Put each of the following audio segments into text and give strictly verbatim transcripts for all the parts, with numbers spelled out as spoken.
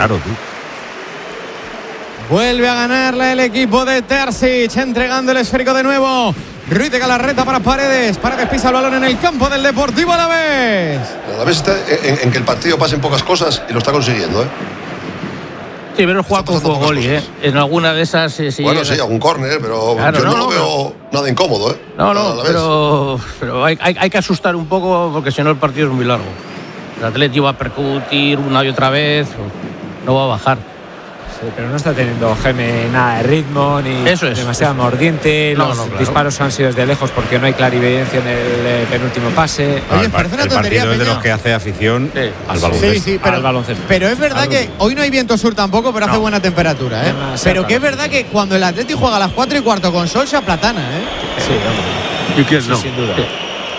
Claro, tú. Vuelve a ganarla el equipo de Terzic, entregando el esférico de nuevo. Ruiz de Galarreta para Paredes. Paredes pisa el balón en el campo del Deportivo Alavés. El Alavés está en, en que el partido pasen pocas cosas y lo está consiguiendo, ¿eh? Sí, pero juega con fútbol, ¿eh? En alguna de esas. Eh, sí, bueno, sí, algún córner, pero claro, yo no, no lo no, veo pero... nada incómodo, ¿eh? No, no, pero, pero hay, hay, hay que asustar un poco porque si no el partido es muy largo. El Atleti va a percutir una y otra vez, no va a bajar. Sí, pero no está teniendo Jaime nada de ritmo ni eso es, demasiado eso. mordiente. No, los no, claro. disparos han sido desde lejos porque no hay clarividencia en el eh, penúltimo pase. No, Oye, el, parece una el tontería, partido es de Peña. los que hace afición Sí. al baloncesto. Sí, sí, pero, Al baloncesto. pero es verdad Al que hoy no hay viento sur tampoco, pero No. hace buena temperatura, ¿eh? Demasiado Pero que es calor. verdad que cuando el Atleti juega a las cuatro y cuarto con sol se aplatana, ¿eh? Sí, hombre. ¿Y quién Sí, no? sin duda. Sí.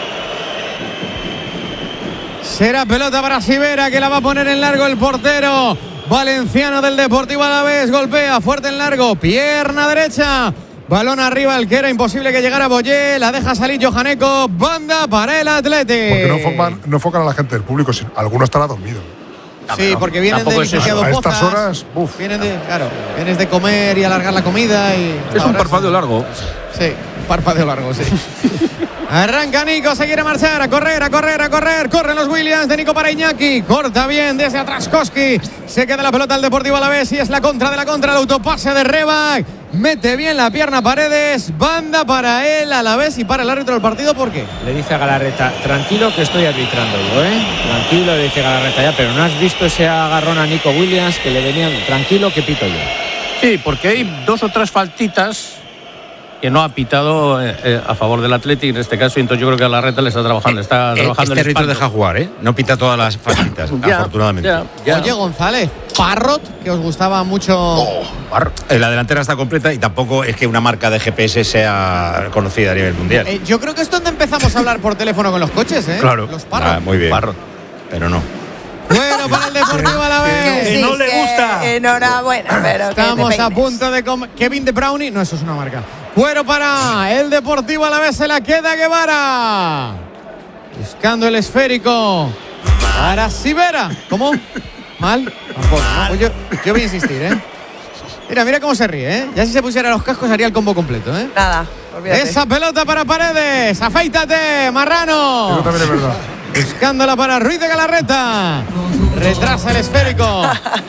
Será pelota para Sivera, que la va a poner en largo el portero valenciano del Deportivo Alavés. Golpea fuerte en largo, pierna derecha, balón arriba, el que era imposible que llegara Boyé, la deja salir Johaneco, banda para el Atleti. Porque no enfocan, no enfocan a la gente del público, sino, alguno estará dormido. Sí, porque vienen Tampoco de es eso. licenciado A estas Pozas, horas, uf. vienen de, claro, vienes de comer y alargar la comida y Es un ahora parpadeo largo. Sí, un parpadeo largo, sí. Arranca Nico, se quiere marchar, a correr, a correr, a correr. Corren los Williams de Nico para Iñaki. Corta bien desde atrás Koski. Se queda la pelota al Deportivo Alavés y es la contra de la contra. El autopase de Rebac. Mete bien la pierna Paredes. Banda para él, Alavés y para el árbitro del partido. ¿Por qué? Le dice a Galarreta, tranquilo que estoy arbitrando yo, ¿eh? Tranquilo, le dice Galarreta ya, pero no has visto ese agarrón a Nico Williams que le venían. Tranquilo que pito yo. Sí, porque hay dos o tres faltitas que no ha pitado eh, eh, a favor del Atleti en este caso, y entonces yo creo que a la reta le está trabajando, está Eh, trabajando este el árbitro espanto. deja jugar, ¿eh? No pita todas las faltitas, Ya, afortunadamente. ya, ya. Oye, González, Parrot, que os gustaba mucho. Oh, Eh, La delantera está completa y tampoco es que una marca de G P S sea conocida a nivel mundial. Eh, yo creo que es donde empezamos a hablar por teléfono con los coches, ¿eh? Claro. Los Ah, Parrot. muy bien. Parrot. Pero no. Bueno, para el Deportivo Alavés. Sí, no le que gusta. Enhorabuena, pero que te Estamos a peines. punto de comer. Kevin De Brownie. No, eso es una marca. Cuero para el Deportivo Alavés. Se la queda Guevara. Buscando el esférico. Para Sivera. ¿Cómo? ¿Mal? Tampoco, ¿no? Pues yo, yo voy a insistir, ¿eh? Mira, mira cómo se ríe, ¿eh? Ya si se pusiera los cascos haría el combo completo, ¿eh? Nada, olvídate. Esa pelota para Paredes. Afeítate, Marrano. Eso también es verdad. Buscándola para Ruiz de Galarreta. Retrasa el esférico.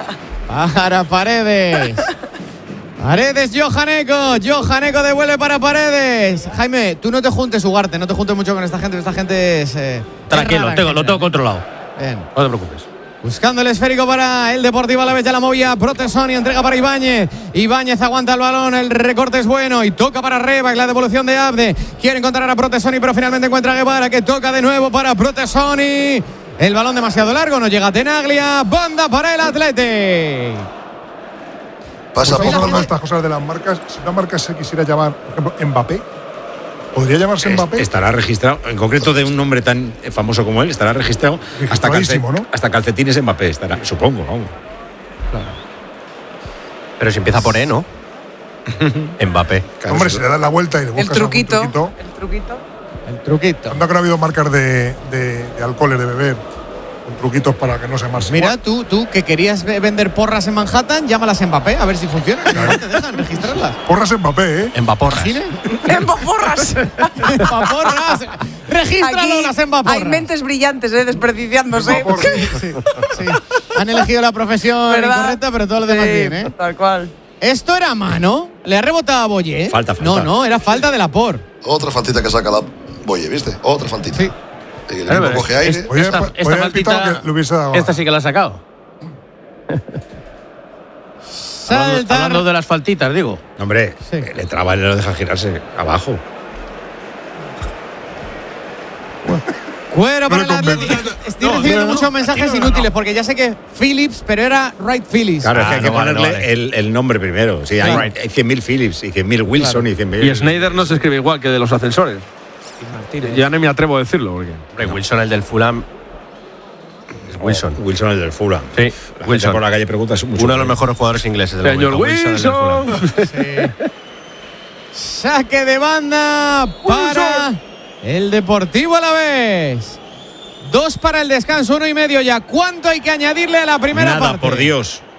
Para Paredes. Paredes, Johaneco. Johaneco devuelve para Paredes. Jaime, tú no te juntes, Ugarte. No te juntes mucho con esta gente. Esta gente es. Eh, Tranquilo, es rara, tengo, en lo general. tengo controlado. Bien. No te preocupes. Buscando el esférico para el Deportivo Alavés, ya la movía Protesoni, entrega para Ibáñez. Ibáñez aguanta el balón, el recorte es bueno y toca para Rebac, la devolución de Abde. Quiere encontrar a Protesoni, pero finalmente encuentra a Guevara, que toca de nuevo para Protesoni. El balón demasiado largo, no llega a Tenaglia. Banda para el Athletic. pasa Estamos poco. hablando de estas cosas de las marcas. Si una marca se quisiera llamar, por ejemplo, Mbappé, ¿podría llamarse Es- Mbappé? Estará registrado, en concreto de un nombre tan famoso como él, estará registrado hasta, calce- Registradísimo, ¿no? hasta calcetines Mbappé, estará, supongo, vamos. Pero si empieza por E, ¿no? Mbappé. Claro, Hombre, sí. si le das la vuelta y le El buscas algún truquito, truquito. el truquito. El truquito. Anda que no ha habido marcas de, de, de alcoholes de beber, con truquitos para que no se marche. Mira, tú, tú que querías ve- vender porras en Manhattan, llámalas a Mbappé, a ver si funcionan. Igual te dejan registrarlas. Porras Mbappé, ¿eh? Mbaporras. ¡En porras! Embaporras. Regístralo Aquí las Embaporras. hay mentes brillantes, ¿eh? Desperdiciándose. Embaporras. Sí, sí. Han elegido la profesión ¿Verdad? incorrecta, pero todo lo demás Sí, bien, ¿eh? Tal cual. Esto era mano. Le ha rebotado a Boyé. Falta, falta. No, no, era falta de la por. Otra faltita que saca la Boye, ¿viste? Otra faltita. Sí. Y el Claro, equipo pero coge es- aire. es- Oye, esta, pues, esta podía haber pitado faltita, que le hubiese dado. esta sí que la ha sacado. Hablando, Salta. hablando de las faltitas, digo. Hombre, Sí. eh, le traba y le lo deja girarse abajo. Cuero para el No le Atlético. convence. Estoy No, recibiendo no, no. muchos mensajes inútiles porque ya sé que Phillips, pero era Wright Phillips. Claro, es que Ah, hay que no vale, ponerle no vale. El, el nombre primero. Sí, hay, Right. hay cien mil Phillips y cien mil Wilson y cien mil. Y Snyder no se escribe igual que de los ascensores. Martínez. Ya no me atrevo a decirlo. Porque... Hombre, Wilson, el del Fulham. Es Wilson. Wilson, el del Fulham. Sí, La gente Wilson. por la calle pregunta mucho. Uno de los mejores jugadores ingleses del Señor momento. Wilson, el del Fulham. Wilson. Saque de banda para el Deportivo Alavés. Dos para el descanso, uno y medio ya. ¿Cuánto hay que añadirle a la primera Nada, parte? por Dios.